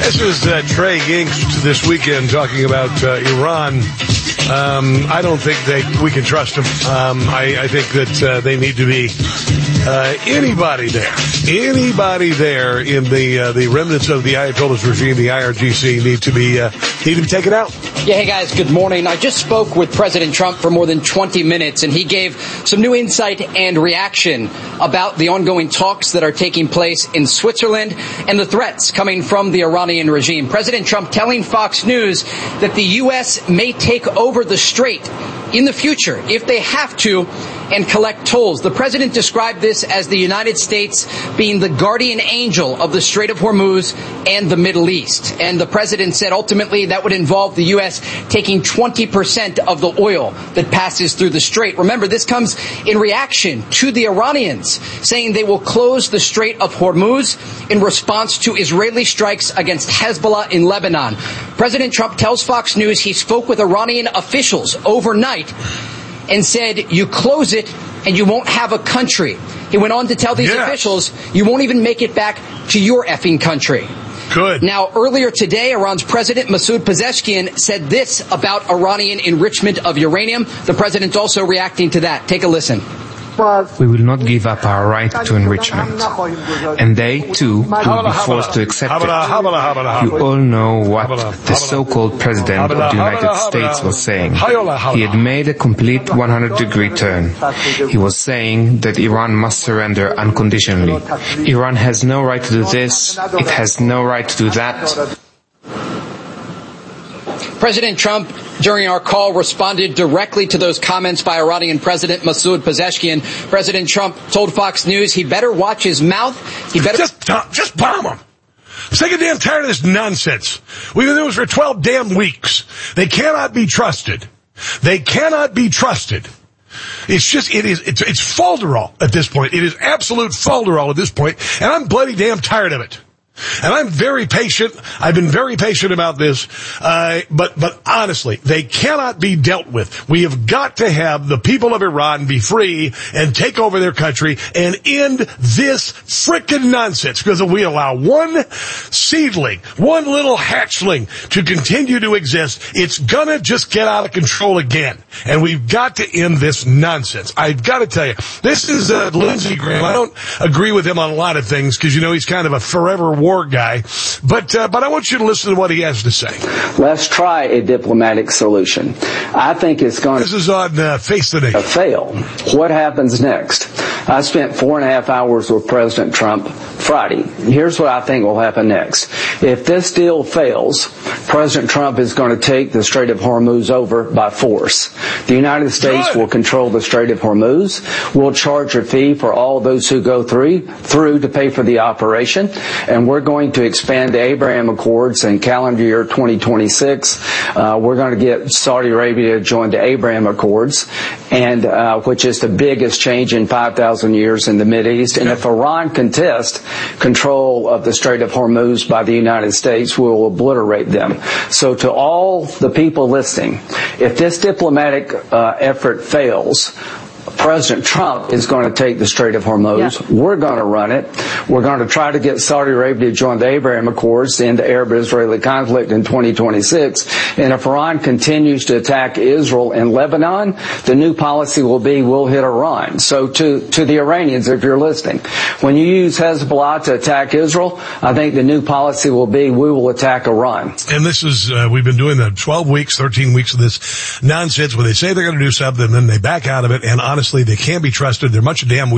This is Trey Yingst this weekend talking about Iran. I don't think we can trust them. I think that they need to be anybody there in the remnants of the Ayatollah's regime, the IRGC, need to be taken out. Yeah, hey guys, good morning. I just spoke with President Trump for more than 20 minutes, and he gave some new insight and reaction about the ongoing talks that are taking place in Switzerland and the threats coming from the Iranian regime. President Trump telling Fox News that the U.S. may take over the Strait in the future if they have to and collect tolls. The president described this as the United States being the guardian angel of the Strait of Hormuz and the Middle East. And the president said ultimately that would involve the U.S. taking 20% of the oil that passes through the strait. Remember, this comes in reaction to the Iranians saying they will close the Strait of Hormuz in response to Israeli strikes against Hezbollah in Lebanon. President Trump tells Fox News he spoke with Iranian officials overnight and said, you close it and you won't have a country. He went on to tell these officials, you won't even make it back to your effing country. Good. Now, earlier today, Iran's President Masoud Pezeshkian said this about Iranian enrichment of uranium. The president also reacting to that. Take a listen. We will not give up our right to enrichment. And they, too, will be forced to accept it. You all know what the so-called president of the United States was saying. He had made a complete 100-degree turn. He was saying that Iran must surrender unconditionally. Iran has no right to do this. It has no right to do that. President Trump, during our call, responded directly to those comments by Iranian President Masoud Pezeshkian. President Trump told Fox News he better watch his mouth. He better just bomb them. I'm sick and damn tired of this nonsense. We've been doing this for 12 damn weeks. They cannot be trusted. They cannot be trusted. It's falderall at this point. It is absolute falderall at this point, and I'm bloody damn tired of it. And I'm very patient. I've been very patient about this. But honestly, they cannot be dealt with. We have got to have the people of Iran be free and take over their country and end this frickin' nonsense. Because if we allow one seedling, one little hatchling to continue to exist, it's gonna just get out of control again. And we've got to end this nonsense. I've got to tell you, this is Lindsey Graham. I don't agree with him on a lot of things because, you know, he's kind of a forever war guy, but I want you to listen to what he has to say. Let's try a diplomatic solution. I think it's going This is on Face the Nation. To fail. What happens next? I spent 4.5 hours with President Trump Friday. Here's what I think will happen next. If this deal fails, President Trump is going to take the Strait of Hormuz over by force. The United States will control the Strait of Hormuz. We'll charge a fee for all those who go through to pay for the operation, and we're going to expand the Abraham Accords in calendar year 2026. We're going to get Saudi Arabia to join the Abraham Accords, and which is the biggest change in 5,000 years in the Mideast. And if Iran contests control of the Strait of Hormuz by the United States, we will obliterate them. So to all the people listening, if this diplomatic effort fails, President Trump is going to take the Strait of Hormuz. Yeah. We're going to run it. We're going to try to get Saudi Arabia to join the Abraham Accords in the Arab-Israeli conflict in 2026. And if Iran continues to attack Israel and Lebanon, the new policy will be we'll hit Iran. So to the Iranians, if you're listening, when you use Hezbollah to attack Israel, I think the new policy will be we will attack Iran. And this is, we've been doing the 12 weeks, 13 weeks of this nonsense where they say they're going to do something and then they back out of it. And honestly, they can't be trusted. They're much damn